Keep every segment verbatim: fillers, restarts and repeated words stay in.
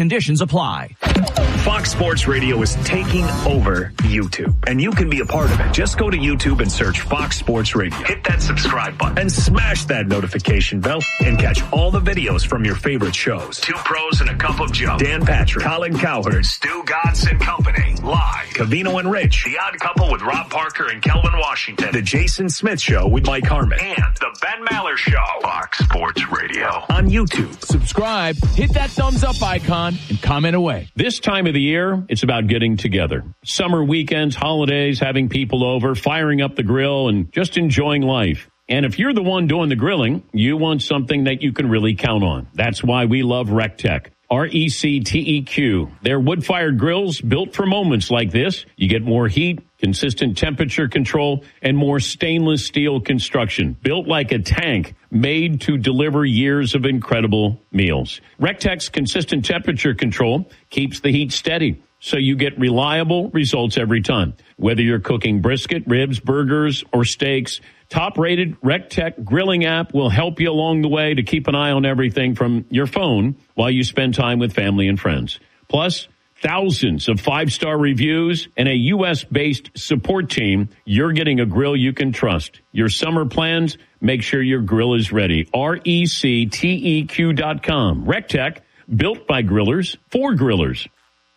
conditions apply. Fox Sports Radio is taking over YouTube, and you can be a part of it. Just go to YouTube and search Fox Sports Radio. Hit that subscribe button and smash that notification bell and catch all the videos from your favorite shows. Two Pros and a Cup of Joe. Dan Patrick, Colin Cowherd, Stu Gatz and Company. Live. Covino and Rich. The Odd Couple with Rob Parker and Kelvin Washington. The Jason Smith Show with Mike Harmon. And the Ben Maller Show. Fox Sports Radio on YouTube. Subscribe, hit that thumbs up icon, and comment away. This time of the year, it's about getting together. Summer weekends, holidays, having people over, firing up the grill, and just enjoying life. And if you're the one doing the grilling, you want something that you can really count on. That's why we love RecTech. R E C T E Q. They're wood-fired grills built for moments like this. You get more heat, consistent temperature control, and more stainless steel construction. Built like a tank, made to deliver years of incredible meals. RecTech's consistent temperature control keeps the heat steady, so you get reliable results every time. Whether you're cooking brisket, ribs, burgers, or steaks, top-rated RecTech grilling app will help you along the way to keep an eye on everything from your phone while you spend time with family and friends. Plus, thousands of five-star reviews and a U S-based support team. You're getting a grill you can trust. Your summer plans, make sure your grill is ready. R E C T E Q dot com. RecTech, built by grillers for grillers.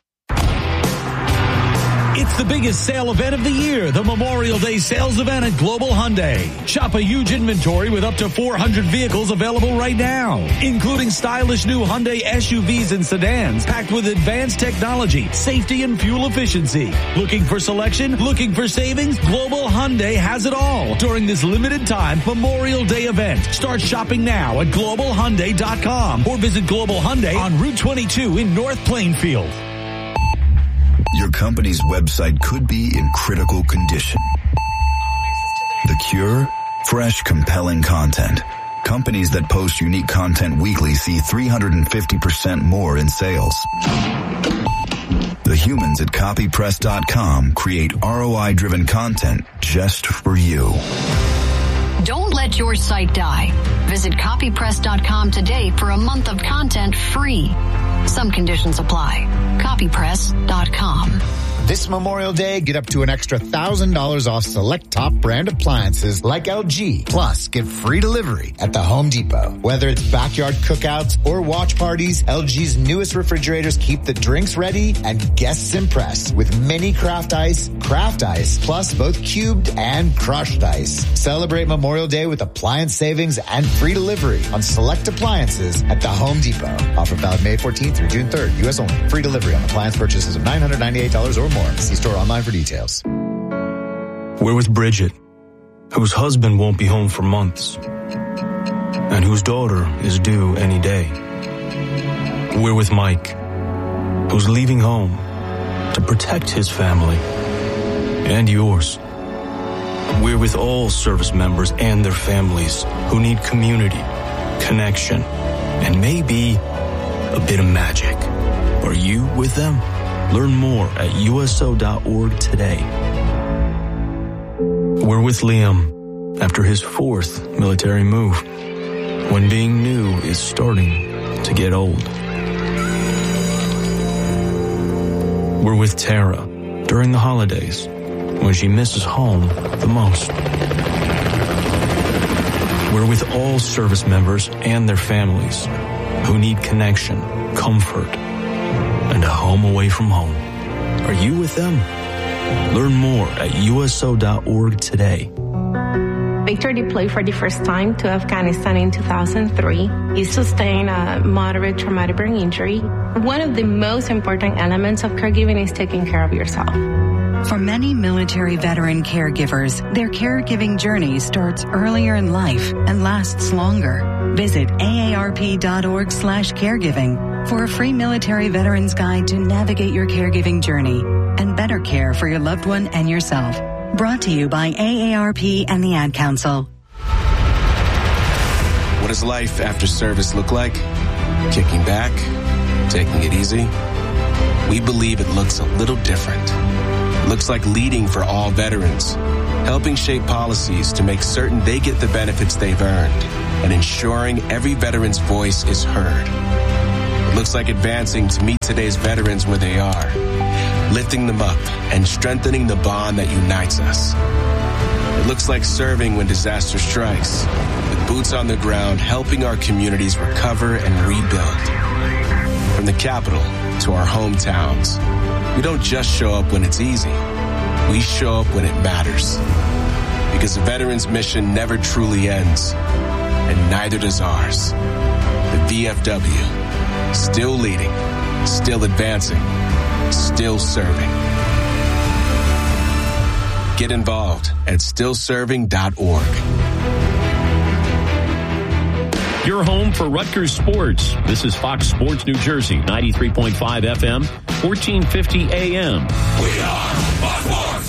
It's the biggest sale event of the year, the Memorial Day sales event at Global Hyundai. Shop a huge inventory with up to four hundred vehicles available right now, including stylish new Hyundai S U Vs and sedans packed with advanced technology, safety, and fuel efficiency. Looking for selection? Looking for savings? Global Hyundai has it all during this limited time Memorial Day event. Start shopping now at global hyundai dot com or visit Global Hyundai on Route twenty-two in North Plainfield. Your company's website could be in critical condition. The cure? Fresh, compelling content. Companies that post unique content weekly see three hundred fifty percent more in sales. The humans at copy press dot com create R O I-driven content just for you. Don't let your site die. Visit copy press dot com today for a month of content free. Some conditions apply. copy press dot com. This Memorial Day, get up to an extra one thousand dollars off select top brand appliances like L G. Plus, get free delivery at the Home Depot. Whether it's backyard cookouts or watch parties, L G's newest refrigerators keep the drinks ready and guests impressed with mini craft ice, craft ice, plus both cubed and crushed ice. Celebrate Memorial Day with appliance savings and free delivery on select appliances at the Home Depot. Offer valid May fourteenth through June third, U S only. Free delivery on appliance purchases of nine hundred ninety-eight dollars or more. See store online for details. We're with Bridget, whose husband won't be home for months, and whose daughter is due any day. We're with Mike, who's leaving home to protect his family and yours. We're with all service members and their families who need community, connection, and maybe a bit of magic. Are you with them? Learn more at U S O dot org today. We're with Liam after his fourth military move, when being new is starting to get old. We're with Tara during the holidays, when she misses home the most. We're with all service members and their families who need connection, comfort, and a home away from home. Are you with them? Learn more at U S O dot org today. Victor deployed for the first time to Afghanistan in two thousand three. He sustained a moderate traumatic brain injury. One of the most important elements of caregiving is taking care of yourself. For many military veteran caregivers, their caregiving journey starts earlier in life and lasts longer. Visit A A R P dot org slash caregiving for a free military veterans guide to navigate your caregiving journey and better care for your loved one and yourself. Brought to you by A A R P and the Ad Council. What does life after service look like? Kicking back? Taking it easy? We believe it looks a little different. It looks like leading for all veterans, helping shape policies to make certain they get the benefits they've earned, and ensuring every veteran's voice is heard. It looks like advancing to meet today's veterans where they are, lifting them up and strengthening the bond that unites us. It looks like serving when disaster strikes, with boots on the ground helping our communities recover and rebuild. From the capital to our hometowns, we don't just show up when it's easy. We show up when it matters. Because the veterans' mission never truly ends, and neither does ours. The V F W, still leading, still advancing, still serving. Get involved at still serving dot org. Your home for Rutgers sports. This is Fox Sports New Jersey, ninety-three point five F M, fourteen fifty A M. We are Fox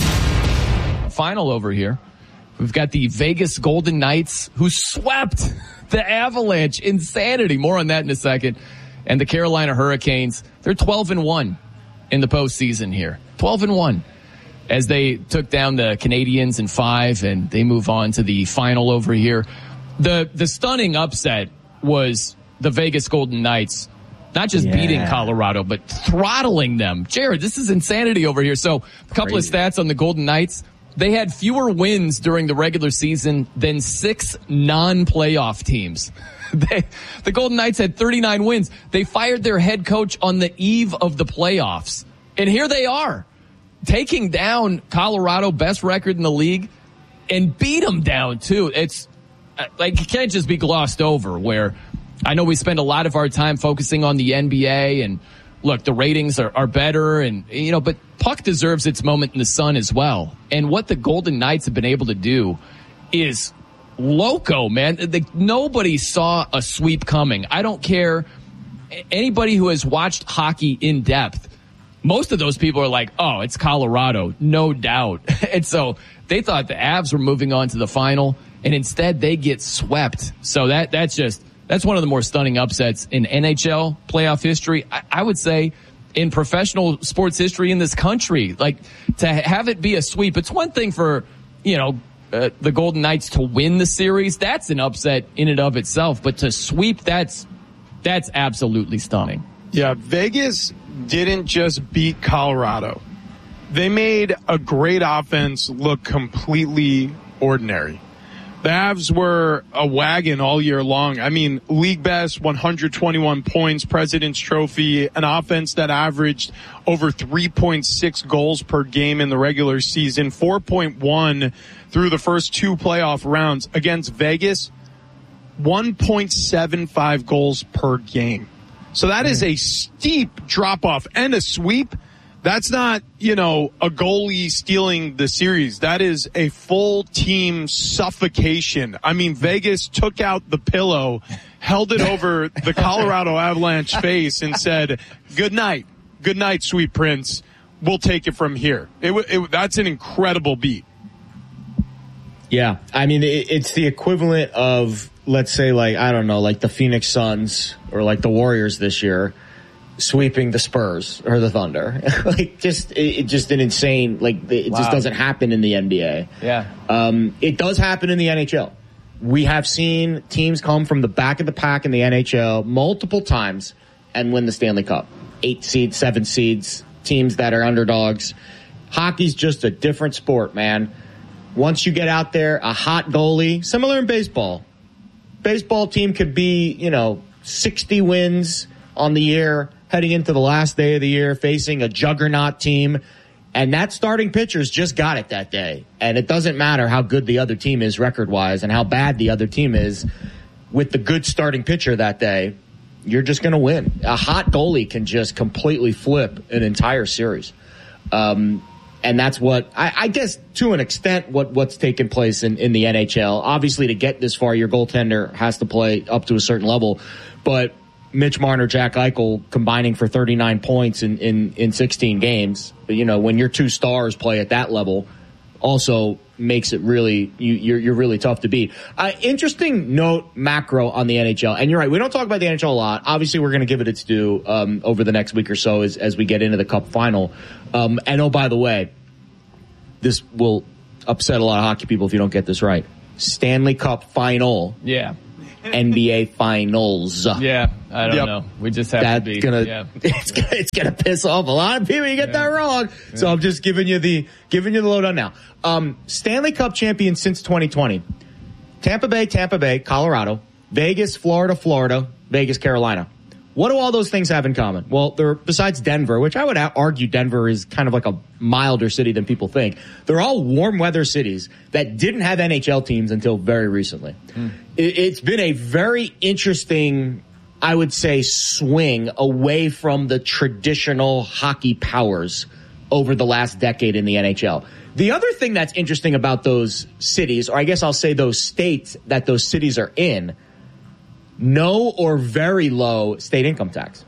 Sports. Final over here. We've got the Vegas Golden Knights who swept the Avalanche. Insanity. More on that in a second. And the Carolina Hurricanes, they're twelve and one in the postseason here. twelve and one. As they took down the Canadiens in five, and they move on to the final over here. The the stunning upset was the Vegas Golden Knights, not just yeah. beating Colorado, but throttling them. Jared, this is insanity over here. So a couple Crazy. of stats on the Golden Knights. They had fewer wins during the regular season than six non-playoff teams. They, the Golden Knights had thirty-nine wins. They fired their head coach on the eve of the playoffs. And here they are, taking down Colorado, best record in the league, and beat them down too. It's like, it can't just be glossed over, where I know we spend a lot of our time focusing on the N B A, and look, the ratings are, are better, and, you know, but puck deserves its moment in the sun as well. And what the Golden Knights have been able to do is loco, man. The, nobody saw a sweep coming. I don't care. Anybody who has watched hockey in depth, most of those people are like, oh, it's Colorado, no doubt. And so they thought the Avs were moving on to the final, and instead they get swept. So that that's just, that's one of the more stunning upsets in N H L playoff history. I, I would say in professional sports history in this country. Like, to have it be a sweep, it's one thing for, you know, uh, the Golden Knights to win the series. That's an upset in and of itself. But to sweep, that's that's absolutely stunning. Yeah, Vegas didn't just beat Colorado. They made a great offense look completely ordinary. The Avs were a wagon all year long. I mean, league best, one hundred twenty-one points, President's Trophy, an offense that averaged over three point six goals per game in the regular season, four point one through the first two playoff rounds. Against Vegas, one point seven five goals per game. So that is a steep drop-off and a sweep. That's not, you know, a goalie stealing the series. That is a full team suffocation. I mean, Vegas took out the pillow, held it over the Colorado Avalanche face, and said, good night. Good night, sweet prince. We'll take it from here. It, it, that's an incredible beat. Yeah. I mean, it, it's the equivalent of, let's say, like, I don't know, like the Phoenix Suns or like the Warriors this year sweeping the Spurs or the Thunder. Like, just, it, it just an insane, like, it wow. just doesn't happen in the N B A. Yeah. Um, it does happen in the N H L. We have seen teams come from the back of the pack in the N H L multiple times and win the Stanley Cup. Eight seeds, seven seeds, teams that are underdogs. Hockey's just a different sport, man. Once you get out there, a hot goalie, similar in baseball. Baseball team could be, you know, sixty wins on the year, heading into the last day of the year, facing a juggernaut team. And that starting pitcher's just got it that day. And it doesn't matter how good the other team is record-wise and how bad the other team is. With the good starting pitcher that day, you're just going to win. A hot goalie can just completely flip an entire series. Um, and that's what, I, I guess, to an extent, what, what's taken place in, in the N H L. Obviously, to get this far, your goaltender has to play up to a certain level. But Mitch Marner, Jack Eichel combining for thirty-nine points in, in, in sixteen games. But, you know, when your two stars play at that level, also makes it really, you, you're, you're really tough to beat. Uh, interesting note macro on the N H L. And you're right, we don't talk about the N H L a lot. Obviously, we're going to give it its due um, over the next week or so as, as we get into the Cup final. Um, and oh, by the way, this will upset a lot of hockey people if you don't get this right. Stanley Cup final. Yeah. N B A Finals. Yeah, I don't Yep. know. We just have That's to be. gonna yeah. it's gonna it's gonna piss off a lot of people. You get Yeah. that wrong. Yeah. So I'm just giving you the giving you the lowdown now. Um, Stanley Cup champion since twenty twenty. Tampa Bay, Tampa Bay, Colorado, Vegas, Florida, Florida, Vegas, Carolina. What do all those things have in common? Well, they're besides Denver, which I would argue Denver is kind of like a milder city than people think. They're all warm weather cities that didn't have N H L teams until very recently. Mm. It, it's been a very interesting, I would say, swing away from the traditional hockey powers over the last decade in the N H L. The other thing that's interesting about those cities, or I guess I'll say those states that those cities are in, no or very low state income tax.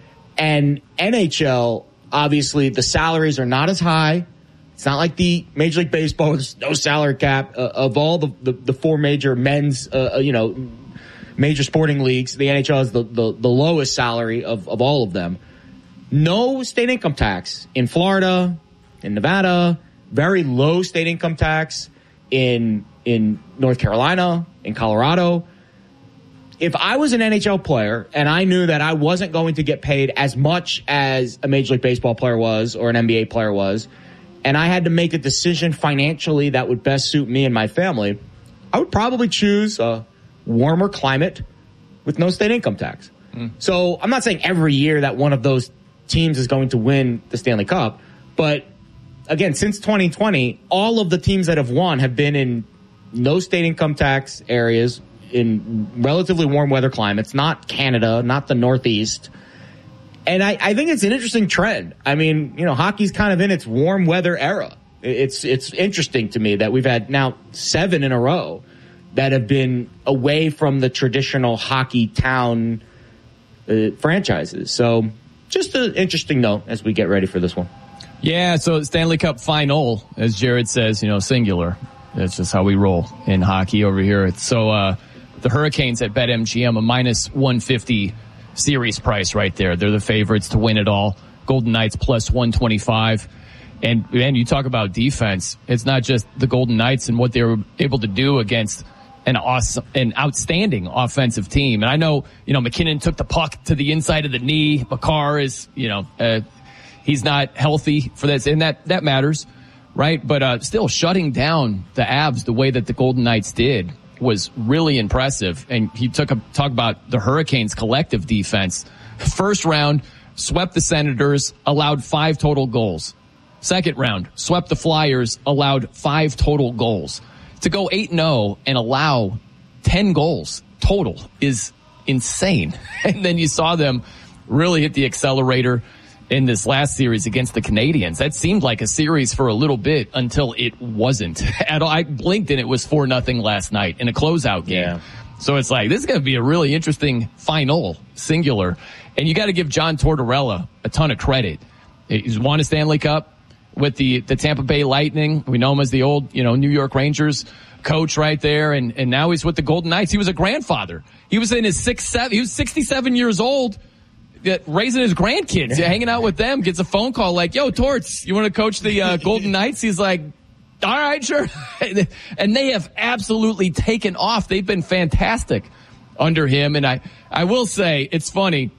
And N H L, obviously, the salaries are not as high. It's not like the Major League Baseball, there's no salary cap. Uh, of all the, the, the four major men's, uh, you know, major sporting leagues, the N H L is the, the, the lowest salary of, of all of them. No state income tax in Florida, in Nevada, very low state income tax in in North Carolina, in Colorado. If I was an N H L player and I knew that I wasn't going to get paid as much as a Major League Baseball player was or an N B A player was, and I had to make a decision financially that would best suit me and my family, I would probably choose a warmer climate with no state income tax. Mm. So I'm not saying every year that one of those teams is going to win the Stanley Cup, but again, since twenty twenty, all of the teams that have won have been in no state income tax areas, in relatively warm weather climates, not Canada, not the Northeast. And I, I think it's an interesting trend. I mean, you know, hockey's kind of in its warm weather era. It's, it's interesting to me that we've had now seven in a row that have been away from the traditional hockey town uh, franchises. So just an interesting note as we get ready for this one. Yeah, so Stanley Cup final, as Jared says, you know, singular. That's just how we roll in hockey over here. So, uh, the Hurricanes at BetMGM, a minus one fifty series price right there. They're the favorites to win it all. Golden Knights plus one twenty-five. And, man, you talk about defense. It's not just the Golden Knights and what they were able to do against an awesome, an outstanding offensive team. And I know, you know, McKinnon took the puck to the inside of the knee. Makar is, you know, uh, he's not healthy for this, and that, that matters, right? But uh, still shutting down the Avs the way that the Golden Knights did was really impressive. And he took a talk about the Hurricanes' collective defense. First round, swept the Senators, allowed five total goals. Second round, swept the Flyers, allowed five total goals. To go eight and oh and allow ten goals total is insane. And then you saw them really hit the accelerator in this last series against the Canadiens. That seemed like a series for a little bit until it wasn't at all. I blinked and it was four nothing last night in a closeout game. Yeah. So it's like, this is going to be a really interesting final, singular. And you got to give John Tortorella a ton of credit. He's won a Stanley Cup with the, the Tampa Bay Lightning. We know him as the old, you know, New York Rangers coach right there. And, and now he's with the Golden Knights. He was a grandfather. He was in his six, seven, he was sixty-seven years old. Raising his grandkids, hanging out with them, gets a phone call like, yo, Torts, you want to coach the uh, Golden Knights? He's like, all right, sure. And they have absolutely taken off. They've been fantastic under him. And I, I will say, it's funny,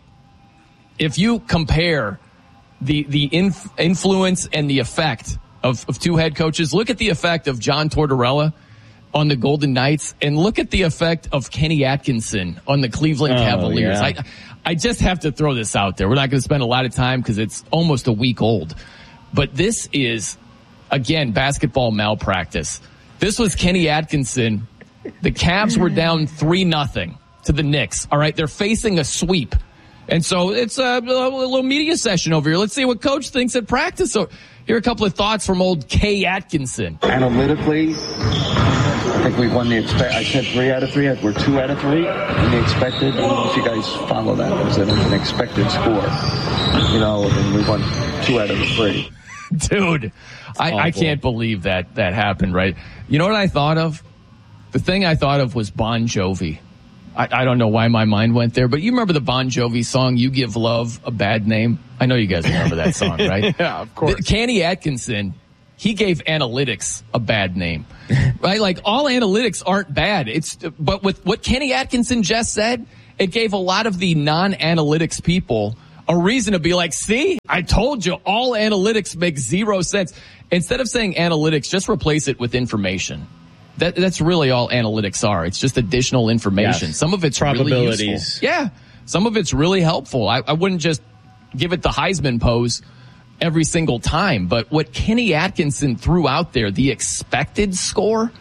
if you compare the the inf- influence and the effect of, of two head coaches, look at the effect of John Tortorella on the Golden Knights, and look at the effect of Kenny Atkinson on the Cleveland oh, Cavaliers. Yeah. I, I just have to throw this out there. We're not going to spend a lot of time because it's almost a week old. But this is, again, basketball malpractice. This was Kenny Atkinson. The Cavs were down three nothing to the Knicks. All right, they're facing a sweep. And so it's a, a little media session over here. Let's see what Coach thinks at practice. So here are a couple of thoughts from old K. Atkinson. Analytically, I think we won the expect. I said three out of three. We're two out of three. And the expected. I don't know if you guys follow that. It was an, an expected score. You know, and we won two out of the three. Dude, I, I can't believe that that happened. Right? You know what I thought of? The thing I thought of was Bon Jovi. I, I don't know why my mind went there, but you remember the Bon Jovi song, You Give Love a Bad Name? I know you guys remember that song, right? Yeah, of course. The, Kenny Atkinson he gave analytics a bad name, right? Like all analytics aren't bad. It's, but with what Kenny Atkinson just said, it gave a lot of the non-analytics people a reason to be like, see, I told you all analytics make zero sense. Instead of saying analytics, just replace it with information. That, that's really all analytics are. It's just additional information. Yes. Some of it's really useful. Yeah. Some of it's really helpful. I, I wouldn't just give it the Heisman pose every single time, but what Kenny Atkinson threw out there, the expected score,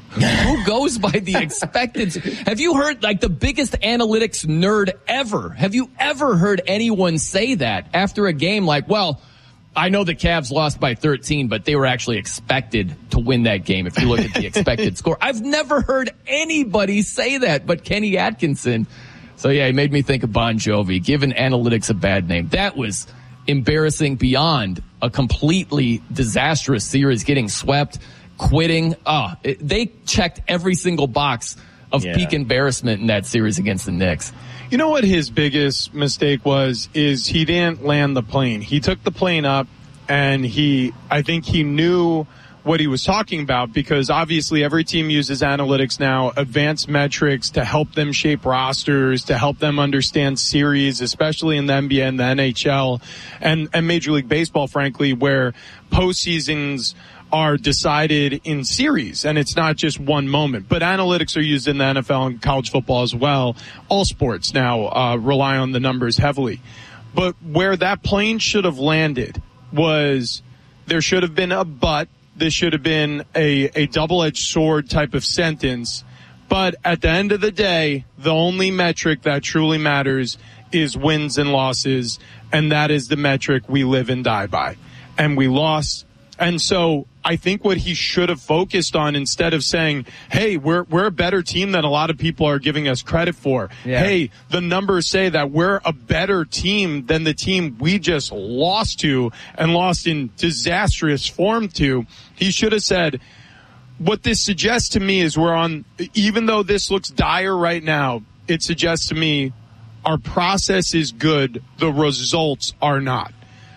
who goes by the expected? Have you heard, like, the biggest analytics nerd ever? Have you ever heard anyone say that after a game? Like, well, I know the Cavs lost by thirteen, but they were actually expected to win that game if you look at the expected score. I've never heard anybody say that but Kenny Atkinson. So, yeah, he made me think of Bon Jovi, giving analytics a bad name. That was embarrassing beyond a completely disastrous series, getting swept, quitting. Oh, it, they checked every single box of yeah. peak embarrassment in that series against the Knicks. You know what his biggest mistake was, is he didn't land the plane. He took the plane up, and he, I think he knew what he was talking about, because obviously every team uses analytics now, advanced metrics to help them shape rosters, to help them understand series, especially in the N B A and the N H L and, and Major League Baseball, frankly, where postseasons are decided in series, and it's not just one moment. But analytics are used in the N F L and college football as well. All sports now uh, rely on the numbers heavily. But where that plane should have landed was there should have been a but. This should have been a, a double-edged sword type of sentence. But at the end of the day, the only metric that truly matters is wins and losses, and that is the metric we live and die by. And we lost. And so I think what he should have focused on, instead of saying, hey, we're we're a better team than a lot of people are giving us credit for. Yeah. Hey, the numbers say that we're a better team than the team we just lost to and lost in disastrous form to. He should have said, what this suggests to me is we're on, even though this looks dire right now, it suggests to me our process is good, the results are not.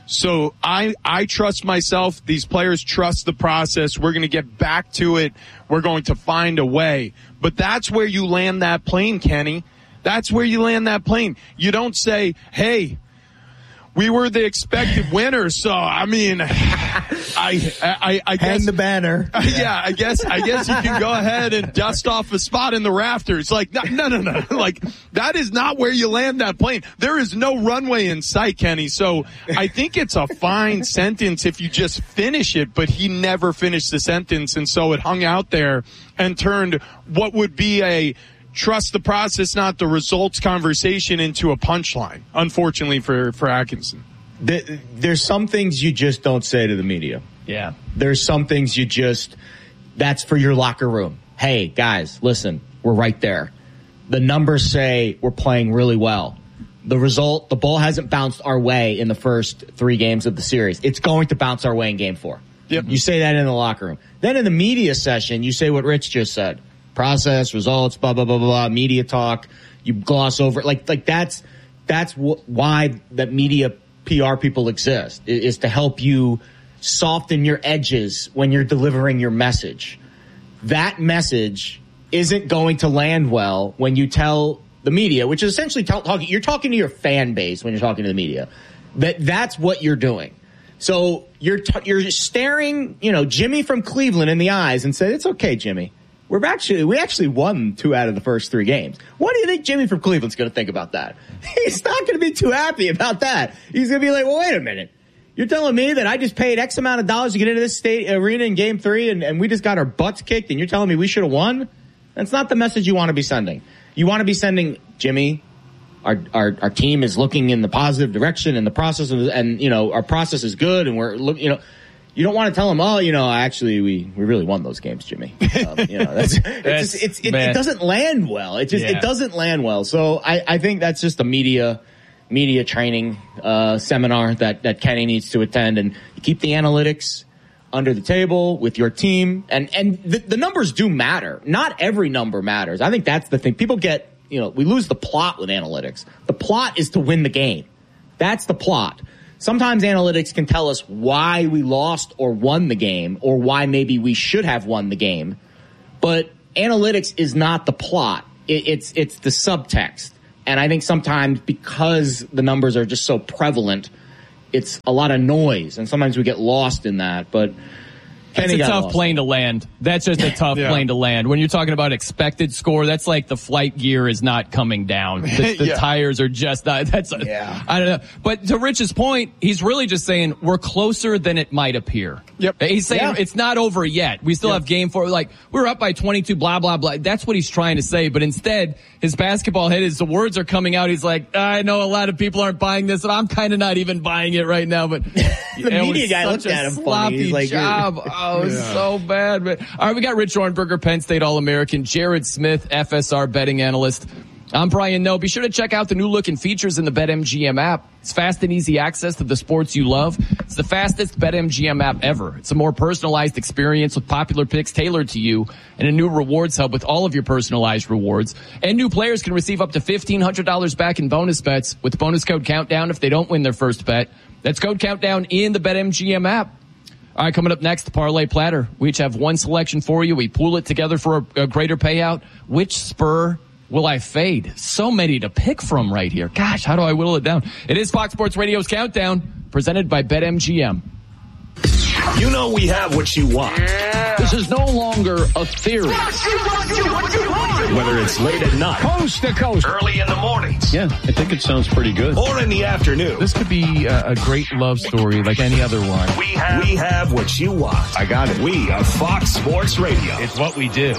So I, I trust myself. These players trust the process. We're going to get back to it. We're going to find a way. But that's where you land that plane, Kenny. That's where you land that plane. You don't say, hey, we were the expected winners. So, I mean, I, I, I guess. Hang the banner. Yeah, I guess, I guess you can go ahead and dust off a spot in the rafters. Like, no, no, no, no. Like, that is not where you land that plane. There is no runway in sight, Kenny. So I think it's a fine sentence if you just finish it, but he never finished the sentence. And so it hung out there and turned what would be a trust the process, not the results conversation into a punchline, unfortunately for, for Atkinson. There's some things you just don't say to the media. Yeah. There's some things you just, that's for your locker room. Hey, guys, listen, we're right there. The numbers say we're playing really well. The result, the ball hasn't bounced our way in the first three games of the series. It's going to bounce our way in game four. Yep. You say that in the locker room. Then in the media session, you say what Rich just said. Process, results, blah, blah, blah, blah, blah, media talk. You gloss over it. Like, like that's, that's wh- why that media P R people exist, is, is to help you soften your edges when you're delivering your message. That message isn't going to land well when you tell the media, which is essentially tell, talking, you're talking to your fan base when you're talking to the media. That, that's what you're doing. So you're, t- you're staring, you know, Jimmy from Cleveland in the eyes and say, it's okay, Jimmy. We're actually, we actually won two out of the first three games. What do you think Jimmy from Cleveland's going to think about that? He's not going to be too happy about that. He's going to be like, well, wait a minute. You're telling me that I just paid X amount of dollars to get into this state arena in game three and, and we just got our butts kicked and you're telling me we should have won? That's not the message you want to be sending. You want to be sending, Jimmy, our, our, our team is looking in the positive direction and the process of, and, you know, our process is good and we're, you know, you don't want to tell them, oh, you know, actually, we, we really won those games, Jimmy. Um, you know, that's, it's just, it's, it, it doesn't land well. It just, yeah. it doesn't land well. So I, I think that's just a media, media training, uh, seminar that, that Kenny needs to attend, and keep the analytics under the table with your team. And, and the, the numbers do matter. Not every number matters. I think that's the thing. People get, you know, we lose the plot with analytics. The plot is to win the game. That's the plot. sometimes analytics can tell us why we lost or won the game, or why maybe we should have won the game. But analytics is not the plot. It, it's it's the subtext. And I think sometimes because the numbers are just so prevalent, it's a lot of noise, and sometimes we get lost in that. But That's a tough plane to land. That's just a tough yeah. plane to land. When you're talking about expected score, that's like the flight gear is not coming down. The, the yeah. tires are just not. That's a, yeah. I don't know. But to Rich's point, he's really just saying we're closer than it might appear. Yep. He's saying yeah. it's not over yet. We still yep. have game four. Like, we're up by twenty-two, blah, blah, blah. That's what he's trying to say. But instead, his basketball head is the words are coming out. He's like, I know a lot of people aren't buying this, and I'm kind of not even buying it right now. But the media guy looked at him funny. He's like, job. Oh, it was yeah. so bad. But all right, we got Rich Ornberger, Penn State All-American, Jared Smith, F S R betting analyst. I'm Brian Noe. Be sure to check out the new look and features in the BetMGM app. It's fast and easy access to the sports you love. It's the fastest BetMGM app ever. It's a more personalized experience with popular picks tailored to you, and a new rewards hub with all of your personalized rewards. And new players can receive up to fifteen hundred dollars back in bonus bets with bonus code Countdown if they don't win their first bet. That's code Countdown in the BetMGM app. All right, coming up next, the Parlay Platter. We each have one selection for you. We pool it together for a, a greater payout. Which spur will I fade? So many to pick from right here. Gosh, how do I whittle it down? It is Fox Sports Radio's Countdown, presented by BetMGM. You know we have what you want. Yeah. This is no longer a theory. Whether it's late at night, coast to coast, early in the mornings. Yeah, I think it sounds pretty good. Or in the afternoon. This could be a, a great love story like any other one. We have, we have what you want. I got it. We are Fox Sports Radio. It's what we do.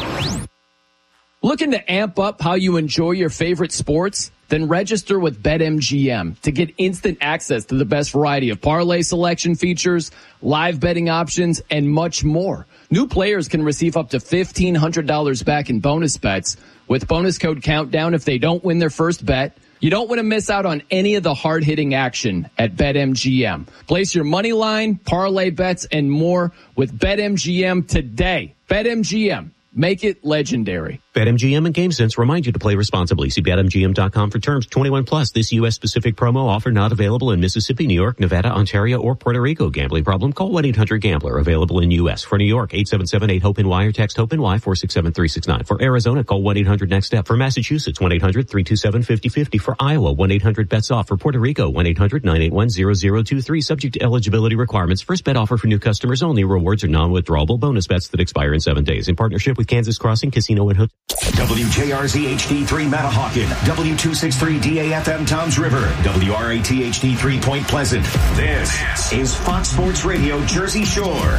Looking to amp up how you enjoy your favorite sports? Then register with BetMGM to get instant access to the best variety of parlay selection features, live betting options, and much more. New players can receive up to fifteen hundred dollars back in bonus bets with bonus code Countdown if they don't win their first bet. You don't want to miss out on any of the hard-hitting action at BetMGM. Place your money line, parlay bets, and more with BetMGM today. BetMGM. Make it legendary. BetMGM and GameSense remind you to play responsibly. See Bet M G M dot com for terms. twenty-one plus. This U S specific promo offer not available in Mississippi, New York, Nevada, Ontario, or Puerto Rico. Gambling problem? Call one eight hundred gambler. Available in U S. For New York, eight seven seven eight hope N Y or text HOPE-NY four six seven three six nine. For Arizona, call one eight hundred next step. For Massachusetts, one eight hundred three two seven five zero five zero. For Iowa, one eight hundred bets off. For Puerto Rico, one eight hundred nine eight one zero zero two three. Subject to eligibility requirements. First bet offer for new customers only. Rewards are non-withdrawable bonus bets that expire in seven days. In partnership with Kansas Crossing Casino and Hotel. W J R Z H D three Matahawkin, W two sixty-three D A F M Toms River, W R A T H D three Point Pleasant. This is Fox Sports Radio Jersey Shore.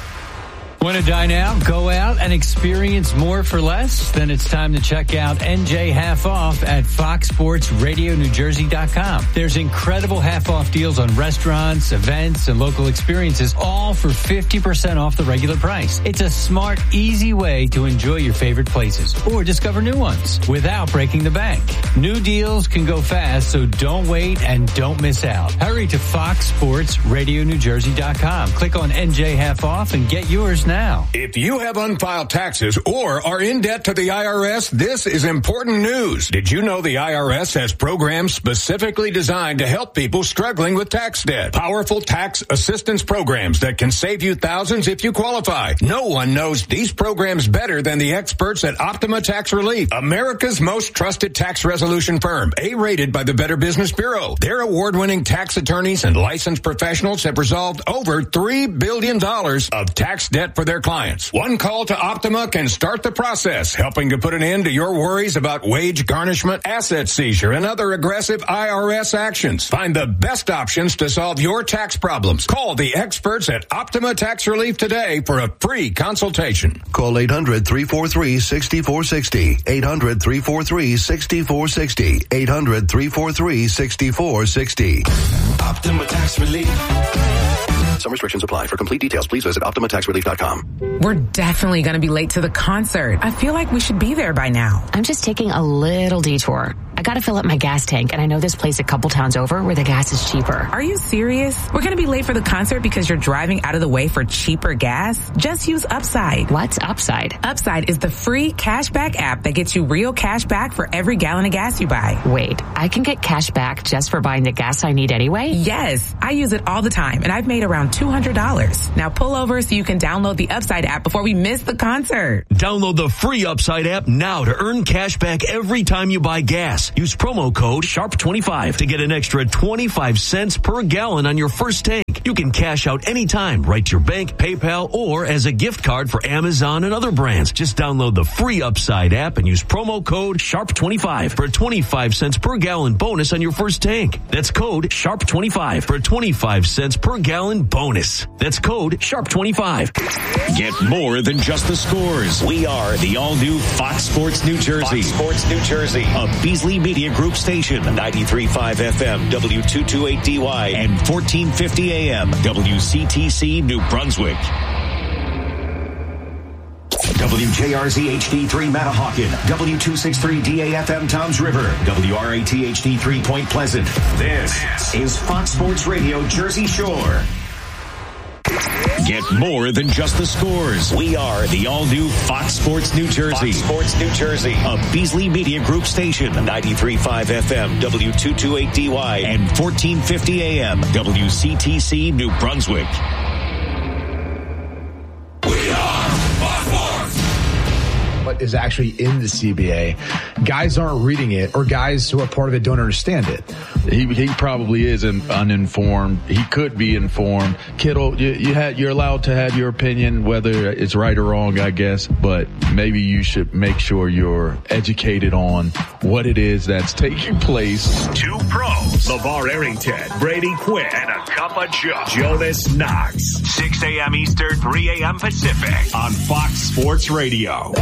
Want to dine out, go out, and experience more for less? Then it's time to check out N J Half Off at fox sports radio new jersey dot com. There's incredible half-off deals on restaurants, events, and local experiences, all for fifty percent off the regular price. It's a smart, easy way to enjoy your favorite places or discover new ones without breaking the bank. New deals can go fast, so don't wait and don't miss out. Hurry to fox sports radio new jersey dot com. Click on N J Half Off and get yours now. Now. If you have unfiled taxes or are in debt to the I R S, this is important news. Did you know the I R S has programs specifically designed to help people struggling with tax debt? Powerful tax assistance programs that can save you thousands if you qualify. No one knows these programs better than the experts at Optima Tax Relief, America's most trusted tax resolution firm, A-rated by the Better Business Bureau. Their award-winning tax attorneys and licensed professionals have resolved over three billion dollars of tax debt for their clients. One call to Optima can start the process, helping to put an end to your worries about wage garnishment, asset seizure, and other aggressive I R S actions. Find the best options to solve your tax problems. Call the experts at Optima Tax Relief today for a free consultation. Call eight hundred three four three six four six zero. eight hundred three four three six four six zero. eight hundred three four three six four six zero. Optima Tax Relief. Some restrictions apply. For complete details, please visit optima tax relief dot com. We're definitely going to be late to the concert. I feel like we should be there by now. I'm just taking a little detour. I got to fill up my gas tank, and I know this place a couple towns over where the gas is cheaper. Are you serious? We're going to be late for the concert because you're driving out of the way for cheaper gas? Just use Upside. What's Upside? Upside is the free cashback app that gets you real cash back for every gallon of gas you buy. Wait, I can get cash back just for buying the gas I need anyway? Yes, I use it all the time, and I've made around two hundred dollars. Now pull over so you can download the Upside app before we miss the concert. Download the free Upside app now to earn cash back every time you buy gas. Use promo code sharp twenty-five to get an extra twenty-five cents per gallon on your first tank. You can cash out anytime right to your bank, PayPal, or as a gift card for Amazon and other brands. Just download the free Upside app and use promo code sharp twenty-five for a twenty-five cents per gallon bonus on your first tank. That's code sharp twenty-five for a twenty-five cents per gallon bonus. That's code sharp twenty-five. Get more than just the scores. We are the all-new Fox Sports New Jersey. Fox Sports New Jersey, a Beasley Media Group station, ninety-three point five F M, W two twenty-eight D Y, and fourteen fifty A M, W C T C New Brunswick. W J R Z H D three Matahawkin, W two sixty-three D A F M Toms River, W R A T H D three Point Pleasant. This is Fox Sports Radio Jersey Shore. Get more than just the scores. We are the all-new Fox Sports New Jersey. Fox Sports New Jersey, a Beasley Media Group station, ninety-three point five F M, W two twenty-eight D Y, and fourteen fifty A M, W C T C New Brunswick. What is actually in the C B A. Guys aren't reading it, or guys who are part of it don't understand it. He he probably is uninformed. He could be informed. Kittle, you, you had you're allowed to have your opinion, whether it's right or wrong, I guess. But maybe you should make sure you're educated on what it is that's taking place. Two pros: LeVar Arrington, Brady Quinn, and a cup of Joe, Jonas Knox. six A M Eastern, three A M Pacific on Fox Sports Radio.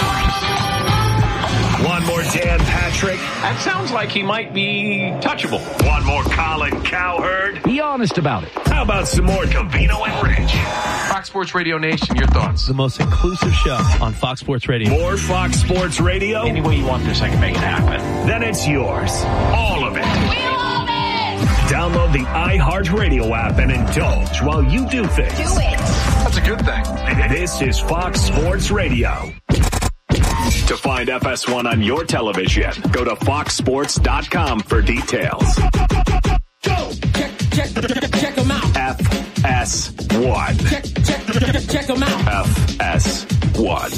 One more Dan Patrick. That sounds like he might be touchable. One more Colin Cowherd. Be honest about it. How about some more Covino and Rich? Fox Sports Radio Nation, your thoughts? The most inclusive show on Fox Sports Radio. More Fox Sports Radio? Any way you want this, I can make it happen. Then it's yours. All of it. We love it! Download the iHeartRadio app and indulge while you do things. Do it. That's a good thing. This is Fox Sports Radio. To find F S one on your television, go to fox sports dot com for details. Go! Check, check, check them out. F S one. Check, check, check them out. F S one.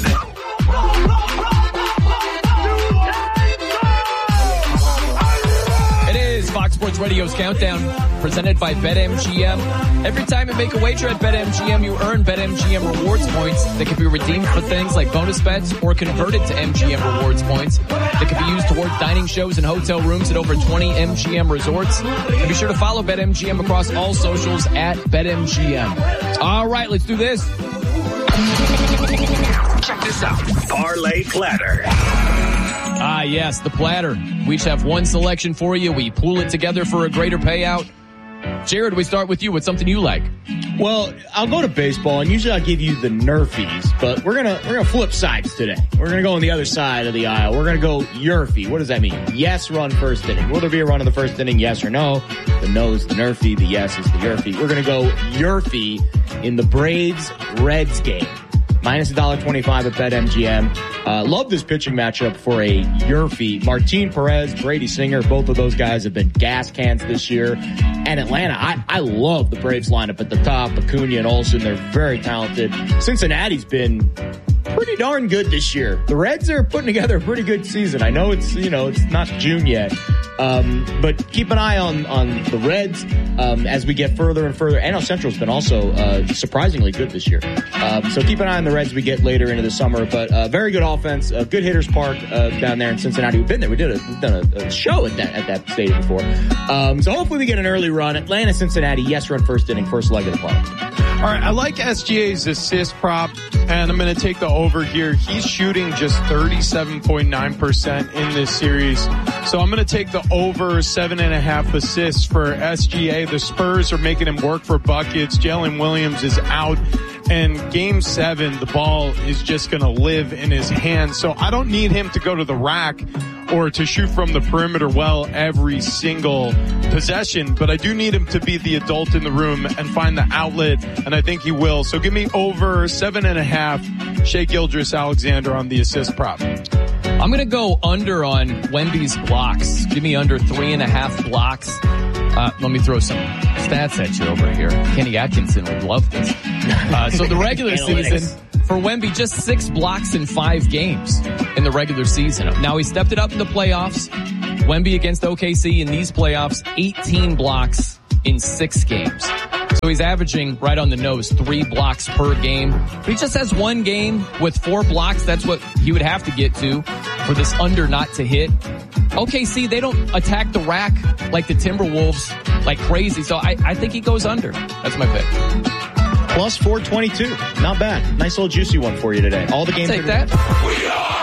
It is Fox Sports Radio's Countdown, presented by BetMGM. Every time you make a wager at BetMGM, you earn BetMGM rewards points that can be redeemed for things like bonus bets or converted to M G M rewards points that can be used towards dining shows and hotel rooms at over twenty M G M resorts. And be sure to follow BetMGM across all socials at BetMGM. All right, let's do this. Check this out. Parlay Platter. Ah, yes, the platter. We each have one selection for you. We pool it together for a greater payout. Jared, we start with you. What's something you like? Well, I'll go to baseball, and usually I'll give you the Nerfies, but we're gonna we're gonna flip sides today. We're gonna go on the other side of the aisle. We're gonna go Yerfie. What does that mean? Yes, run first inning. Will there be a run in the first inning? Yes or no? The no is the Nerfie. The yes is the Yerfie. We're gonna go Yerfie in the Braves Reds game. Minus one dollar twenty-five at BetMGM. Uh, love this pitching matchup for a Yerfie. Martin Perez, Brady Singer, both of those guys have been gas cans this year. And Atlanta, I, I love the Braves lineup at the top. Acuna and Olsen, they're very talented. Cincinnati's been pretty darn good this year. The Reds are putting together a pretty good season. I know it's, you know, it's not June yet. Um, but keep an eye on, on the Reds, um, as we get further and further. N L Central's been also, uh, surprisingly good this year. Um, so keep an eye on the Reds as we get later into the summer, but, uh, very good offense, a good hitters park, uh, down there in Cincinnati. We've been there. We did a, we've done a, a show at that, at that stadium before. Um, so hopefully we get an early run. Atlanta, Cincinnati, yes, run first inning, first leg of the play. All right, I like S G A's assist prop, and I'm going to take the over here. He's shooting just thirty-seven point nine percent in this series, so I'm going to take the over seven and a half assists for S G A. The Spurs are making him work for buckets. Jalen Williams is out, And game seven, the ball is just going to live in his hands. So I don't need him to go to the rack or to shoot from the perimeter well every single possession, but I do need him to be the adult in the room and find the outlet, and I think he will. So give me over seven and a half Shai Gilgeous-Alexander on the assist prop. I'm going to go under on Wemby's blocks. Give me under three and a half blocks. Uh, let me throw some stats at you over here. Kenny Atkinson would love this. Uh, so the regular season for Wemby, just six blocks in five games in the regular season. Now he stepped it up in the playoffs. Wemby against O K C in these playoffs, eighteen blocks in six games. So he's averaging right on the nose, three blocks per game. But he just has one game with four blocks. That's what he would have to get to for this under not to hit. O K C, they don't attack the rack like the Timberwolves like crazy. So I, I think he goes under. That's my pick. Plus four twenty-two. Not bad. Nice little juicy one for you today. All the games. I'll take that. We are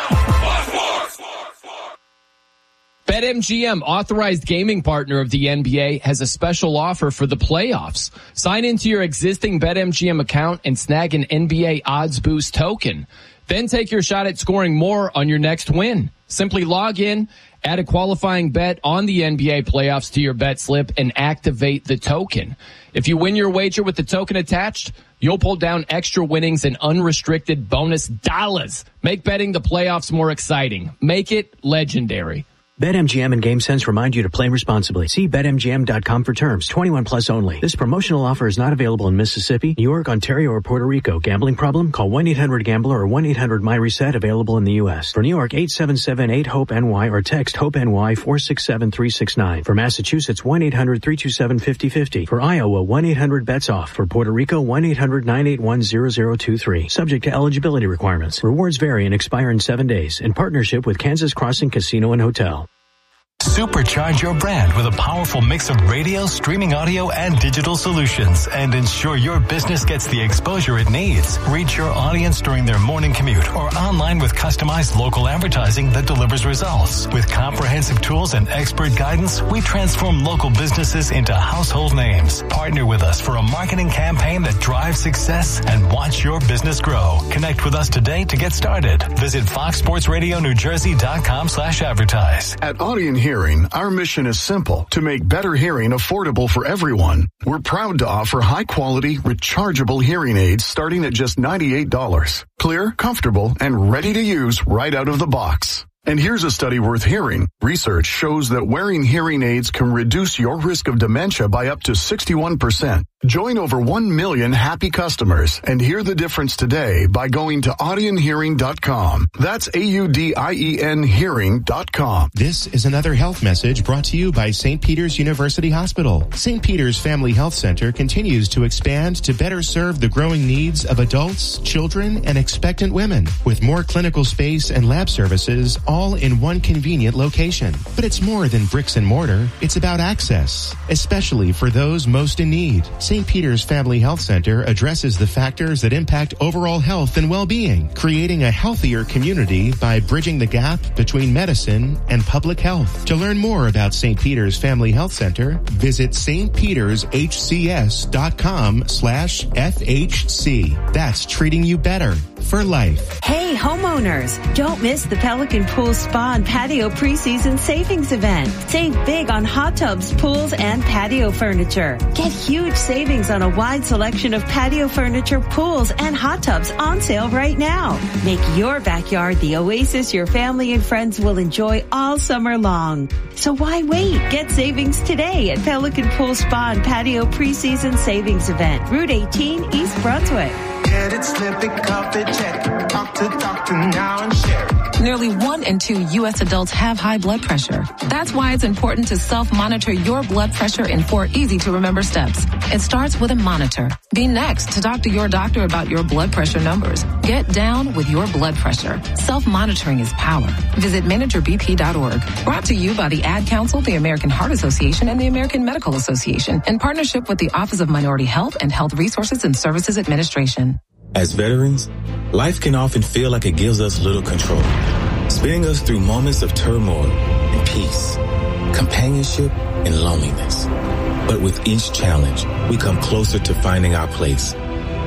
BetMGM, authorized gaming partner of the N B A, has a special offer for the playoffs. Sign into your existing BetMGM account and snag an N B A Odds Boost token. Then take your shot at scoring more on your next win. Simply log in, add a qualifying bet on the N B A playoffs to your bet slip, and activate the token. If you win your wager with the token attached, you'll pull down extra winnings and unrestricted bonus dollars. Make betting the playoffs more exciting. Make it legendary. BetMGM and GameSense remind you to play responsibly. See Bet M G M dot com for terms. twenty-one plus only. This promotional offer is not available in Mississippi, New York, Ontario, or Puerto Rico. Gambling problem? Call one eight hundred gambler or one eight hundred my reset, available in the U S. For New York, eight seven seven eight hope N Y or text HOPE-NY four six seven three six nine. For Massachusetts, one eight hundred three two seven five zero five zero. For Iowa, one eight hundred bets off. For Puerto Rico, one eight hundred nine eight one zero zero two three. Subject to eligibility requirements. Rewards vary and expire in seven days. In partnership with Kansas Crossing Casino and Hotel. Supercharge your brand with a powerful mix of radio, streaming audio, and digital solutions, and ensure your business gets the exposure it needs. Reach your audience during their morning commute or online with customized local advertising that delivers results. With comprehensive tools and expert guidance, we transform local businesses into household names. Partner with us for a marketing campaign that drives success and watch your business grow. Connect with us today to get started. Visit fox sports radio new jersey dot com slash advertise. At Audion Hearing, our mission is simple: to make better hearing affordable for everyone. We're proud to offer high-quality, rechargeable hearing aids starting at just ninety-eight dollars. Clear, comfortable, and ready to use right out of the box. And here's a study worth hearing. Research shows that wearing hearing aids can reduce your risk of dementia by up to sixty-one percent. Join over one million happy customers and hear the difference today by going to audion hearing dot com. That's A U D I E N hearing dot com. This is another health message brought to you by Saint Peter's University Hospital. Saint Peter's Family Health Center continues to expand to better serve the growing needs of adults, children, and expectant women, with more clinical space and lab services all in one convenient location. But it's more than bricks and mortar. It's about access, especially for those most in need. Saint Peter's Family Health Center addresses the factors that impact overall health and well-being, creating a healthier community by bridging the gap between medicine and public health. To learn more about Saint Peter's Family Health Center, visit st peters h c s dot com slash F H C. That's treating you better for life. Hey, homeowners, don't miss the Pelican Pool Spa and Patio preseason savings event. Save big on hot tubs, pools, and patio furniture. Get huge savings on a wide selection of patio furniture, pools, and hot tubs on sale right now. Make your backyard the oasis your family and friends will enjoy all summer long. So why wait? Get savings today at Pelican Pool Spa and Patio preseason savings event, Route eighteen, East Brunswick. Get it, slip it, cuff it, check it. Talk to doctor now and share it. Nearly one in two U S adults have high blood pressure. That's why it's important to self-monitor your blood pressure in four easy-to-remember steps. It starts with a monitor. Be next to talk to your doctor about your blood pressure numbers. Get down with your blood pressure. Self-monitoring is power. Visit manager b p dot org. Brought to you by the Ad Council, the American Heart Association, and the American Medical Association, in partnership with the Office of Minority Health and Health Resources and Services Administration. As veterans, life can often feel like it gives us little control, spinning us through moments of turmoil and peace, companionship and loneliness. But with each challenge, we come closer to finding our place.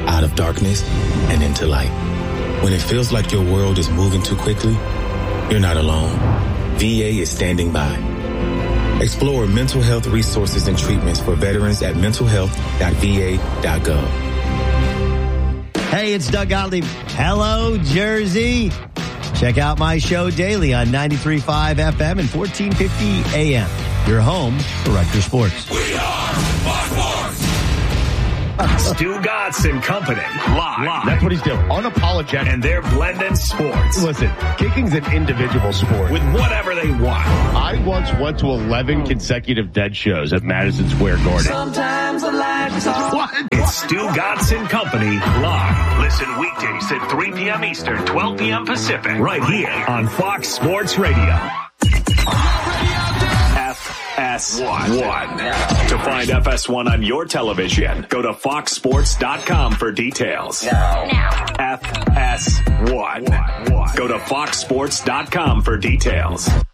out of darkness and into light. When it feels like your world is moving too quickly, you're not alone. V A is standing by. Explore mental health resources and treatments for veterans at mental health dot v a dot gov. Hey, it's Doug Gottlieb. Hello, Jersey. Check out my show daily on ninety-three point five F M and fourteen fifty A M. Your home for Rutgers Sports. We are Fox Sports. Stu Gatz and Company, live. live. That's what he's doing. Unapologetic. And they're blending sports. Listen, kicking's an individual sport. With whatever they want. I once went to eleven consecutive dead shows at Madison Square Garden. Sometimes I like to talk. What? It's Stu Gatz and Company, live. Listen weekdays at three p.m. Eastern, twelve p.m. Pacific. Right here on Fox Sports Radio. F S one. To find F S one on your television, go to fox sports dot com for details. F S one. Go to fox sports dot com for details.